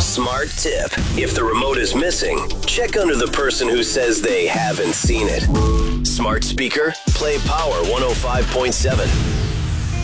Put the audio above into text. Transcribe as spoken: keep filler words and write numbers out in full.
Smart tip. If the remote is missing, check under the person who says they haven't seen it. Smart speaker, play Power one oh five point seven.